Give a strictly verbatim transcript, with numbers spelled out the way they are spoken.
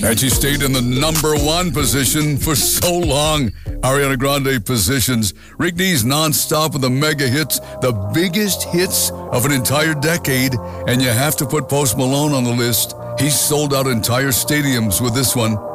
And she stayed in the number one position for so long. Ariana Grande positions Rick Dees nonstop with the mega hits, the biggest hits of an entire decade. And you have to put Post Malone on the list. He sold out entire stadiums with this one.